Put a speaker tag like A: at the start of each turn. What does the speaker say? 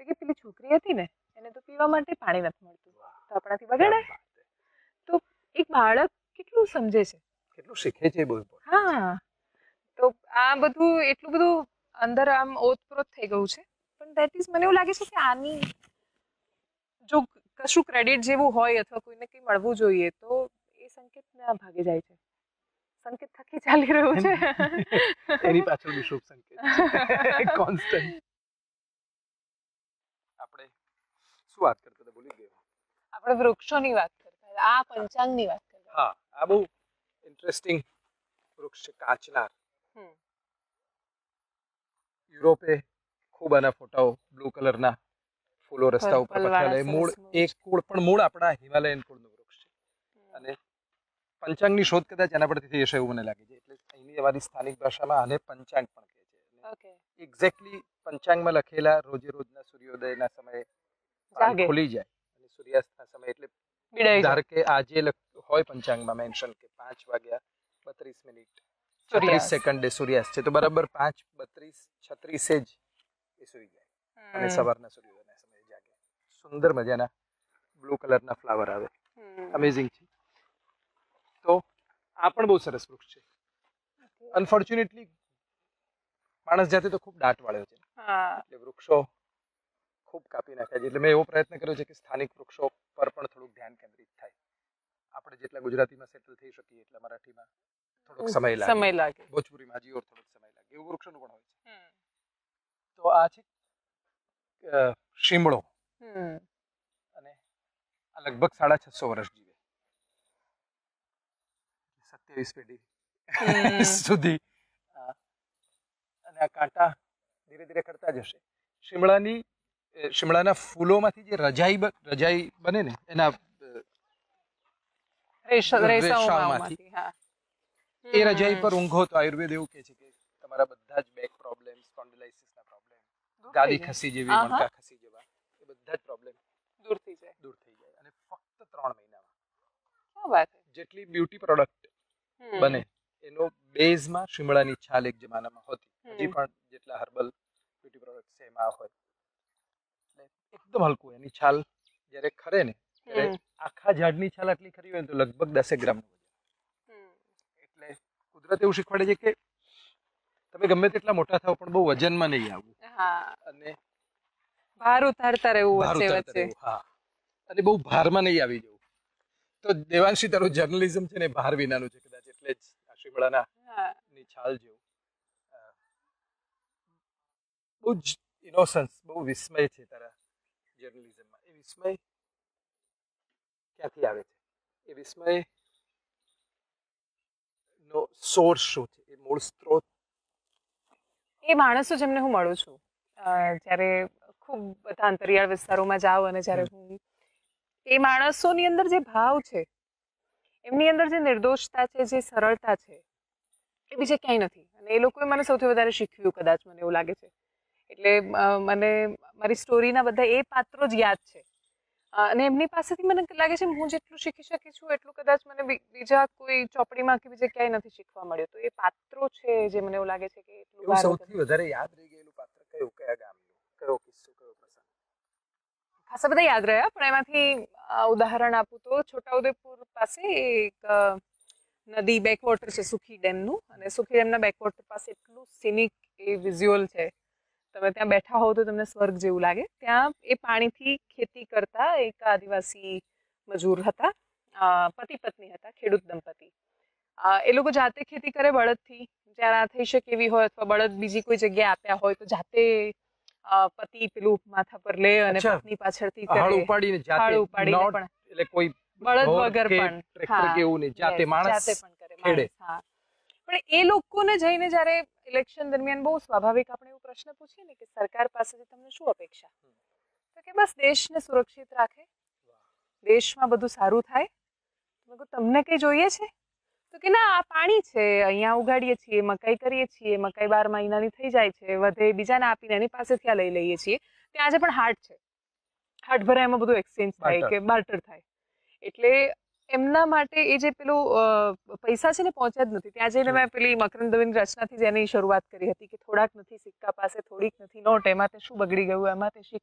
A: કે પેલી છોકરી હતી ને એને તો પીવા માટે પાણી નથી મળતું, તો આપણાથી બગડે. તો એક બાળક કેટલું સમજે છે,
B: કેટલું શીખે છે બહુ.
A: હા. તો આ બધું એટલું બધું અંદર આમ ઓતપ્રોત થઈ ગયું છે. પણ દેટ ઇઝ મને એવું લાગે છે કે આની જો કશું ક્રેડિટ જેવું હોય અથવા કોઈને કંઈ મળવું જોઈએ તો એ સંકેતના ભાગે જાય છે. સંકેત થકી ચાલી રહ્યું છે.
B: એની પાછળ બી શુભ સંકેત છે. કોન્સ્ટન્ટ. આપણે શું વાત કરતા હતા ભૂલી ગયો.
A: આપણે વૃક્ષોની વાત કરતા હતા, આ પંચાંગની વાત કરતા.
B: હા, આ બહુ ઇન્ટરેસ્ટિંગ વૃક્ષ છે, કાચનાર. યુરોપે ખૂબ આના ફોટાઓ બ્લુ કલરના ફૂલો રસ્તા ઉપર પથરાયેલા. મૂળ એક કુળ પણ મૂળ આપણા હિમાલયન કુળનું વૃક્ષ છે. અને પંચાંગની શોધ કદાચ એના પરથી થઈ હશે એવું મને લાગે છે. એટલે અહીંની અમારી સ્થાનિક ભાષામાં આને પંચાંગ પણ કહે છે. એક્ઝેક્ટલી પંચાંગમાં લખેલા રોજે રોજના સૂર્યોદયના સમયે ખુલી જાય અને સૂર્યાસ્તના સમયે એટલે ધાર કે આજે હોય પંચાંગમાં મેન્શન કે 5:32 સૂર્યાસ્ત છે, તો બરાબર 5:32-36 જ એ સૂઈ જાય અને સવારના સૂર્યોદયના સમયે જાગે. સુંદર મજાના બ્લુ કલરના ફ્લાવર આવે, અમેઝિંગ છે. તો આ પણ બહુ સરસ વૃક્ષ છે. અનફોર્ચ્યુનેટલી માણસ જાતે તો ખૂબ દાટ વાળ્યો છે, એટલે વૃક્ષો ખૂબ કાપી નાખ્યા છે. એટલે મેં એવો પ્રયત્ન કર્યો છે કે સ્થાનિક વૃક્ષો પર પણ થોડુંક ધ્યાન કેન્દ્રિત થાય. આપણે જેટલા ગુજરાતીમાં સેટલ થઈ શકીએ એટલા મરાઠીમાં થોડોક સમય લાગે, ભોજપુરીમાં હજી ઓર થોડોક સમય લાગે, એવું વૃક્ષોનું પણ હોય છે. તો આ છે શીમળો, અને આ લગભગ 650 વર્ષ જીવે, 27 પેઢી સુધી. અને આ કાંટા ધીરે ધીરે કરતા જશે. શિમળાના ફૂલોમાંથી જે રજાઈ બને ને એના રેશાઓમાંથી, એ રજાઈ પર ઊંઘો તો આયુર્વેદ એવું કહે છે કે તમારા બધા જ બેક પ્રોબ્લેમ, સ્પોન્ડિલાઇસિસના પ્રોબ્લેમ, ગાદી ખસી જેવી, મણકા ખસી જેવા, એ બધા જ પ્રોબ્લેમ દૂર થઈ જાય. અને ફક્ત 3 મહિનામાં જેટલી બ્યુટી પ્રોડક્ટ બને એનો બેઝમાં શિમળાની છાલ એક જમાનામાં હતી. હજી પણ જેટલા હર્બલ બ્યુટી પ્રોડક્ટ છે એમાં હોય. એકદમ હલકું. એની છાલ જ્યારે ખરે ને ત્યારે આખા ઝાડની છાલ આટલી ખરી હોય ને તો લગભગ 10 ગ્રામનું વજન. એટલે કુદરત એવું શીખવાડે છે કે તમે ગમે તેટલા મોટા થાવ પણ બહુ વજનમાં નહીં આવવું, અને
A: ભાર ઉતારતા રહેવું વચ્ચે.
B: હા, અને બહુ ભારમાં નહીં આવી જવું. તો દેવાંશી, તારું જર્નલિઝમ છે ને ભાર વિનાનું છે કદાચ, એટલે જ આ શિમળાના ની છાલ જેવું બહુ જ ઇનોસન્સ, બહુ વિસ્મય છે તારા જર્નલિઝમમાં. એ વિસ્મય ક્યાંથી આવે છે? એ વિસ્મય નો સોર્સ શું છે? એ મૂળ સ્ત્રોત
A: એ માણસો જેમને હું મળું છું, જ્યારે ખૂબ બધા અંતરિયાળ વિસ્તારોમાં જાઉં અને જ્યારે હું એ માણસોની અંદર જે ભાવ છે, એમની અંદર જે નિર્દોષતા છે, જે સરળતા છે, એ બીજે ક્યાંય નથી. અને એ લોકોએ મને સૌથી વધારે શીખવ્યું કદાચ, મને એવું લાગે છે. એટલે મને મારી સ્ટોરીના બધા એ પાત્રો જ યાદ છે. અને એમની પાસેથી મને લાગે છે હું જેટલું શીખી શકી છું એટલું કદાચ મને બીજા કોઈ ચોપડીમાં કે બીજે ક્યાંય નથી શીખવા મળ્યું. તો એ પાત્રો છે જે મને એવું લાગે છે કે એટલું
B: સૌથી વધારે યાદ રહી ગયેલું પાત્ર કયું, કયા ગામનું, કયો કિસ્સો, કયો પ્રસંગ?
A: ખાસા બધા યાદ રહ્યા, પણ એમાંથી ઉદાહરણ આપું તો છોટાઉદેપુર પાસે એક નદી બેકવોટર છે, સુખી ડેમનું. અને સુખી ડેમના બેકવોટર પાસે એટલું સિનિક એ વિઝ્યુઅલ છે, તમે ત્યાં બેઠા હોવ તો તમને સ્વર્ગ જેવું લાગે. ત્યાં એ પાણીથી ખેતી કરતા એક આદિવાસી મજૂર હતા, પતિ પત્ની હતા, ખેડૂત દંપતી. એ લોકો જાતે ખેતી કરે બળદથી, જ્યાં ના થઈ શકે એવી હોય, અથવા બળદ બીજી કોઈ જગ્યાએ આપ્યા હોય તો જાતે પતિ પેલું માથા પર લે અને પત્ની પાછળથી
B: હળ ઉપાડીને પણ એટલે કોઈ
A: બળદ વગર પણ
B: ટ્રેક્ટર કે એવું નહીં, જાતે માણસ ખેડે.
A: પણ એ લોકોને જઈને જ્યારે ઇલેક્શન દરમિયાન બહુ સ્વાભાવિક આપણે એવો પ્રશ્ન પૂછીએ ને કે સરકાર પાસેથી તમને શું અપેક્ષા, તો કે બસ દેશને સુરક્ષિત રાખે, દેશમાં બધું સારું થાય. તમને કઈ જોઈએ છે? તો કે ના, આ પાણી છે, અહીંયા ઉગાડીએ છીએ, મકાઈ કરીએ છીએ, મકાઈ 12 મહિનાની થઈ જાય છે, વધે બીજાને આપીને એની પાસેથી આ લઈ લઈએ છીએ. ત્યાં આજે પણ હાટ છે, હાટ ભરાય, એમાં બધું એક્સચેન્જ થાય કે બાર્ટર થાય. એટલે એમના માટે એ જે પેલું પૈસા છે ને પહોંચ્યા જ નથી. ત્યાં જઈને મેં પેલી મકરંદ દવેની રચનાથી જેની શરૂઆત કરી હતી કે થોડાક નથી સિક્કા પાસે, થોડીક નથી નોટ, એમાં તે શું બગડી ગયું, એમાં તે